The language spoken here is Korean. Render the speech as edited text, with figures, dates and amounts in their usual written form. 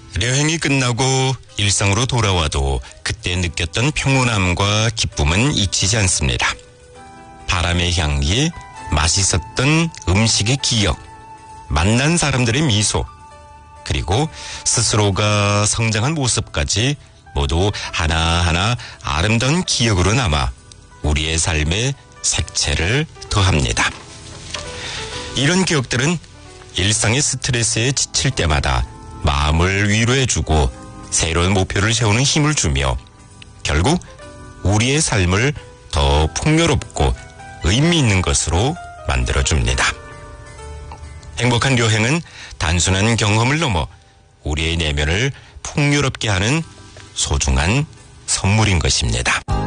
여행이 끝나고 일상으로 돌아와도 그때 느꼈던 평온함과 기쁨은 잊히지 않습니다. 바람의 향기, 맛있었던 음식의 기억, 만난 사람들의 미소, 그리고 스스로가 성장한 모습까지 모두 하나하나 아름다운 기억으로 남아 우리의 삶에 색채를 더합니다. 이런 기억들은 일상의 스트레스에 지칠 때마다 마음을 위로해주고 새로운 목표를 세우는 힘을 주며 결국 우리의 삶을 더 풍요롭고 의미 있는 것으로 만들어줍니다. 행복한 여행은 단순한 경험을 넘어 우리의 내면을 풍요롭게 하는 소중한 선물인 것입니다.